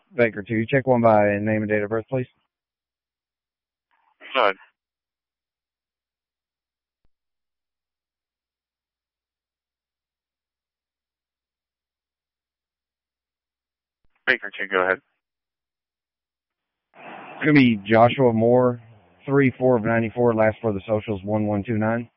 Baker 2. Check one by name and date of birth, please. Go ahead. Baker 2, go ahead. It's going to be Joshua Moore, 3-4 of 94, last for the socials 1129.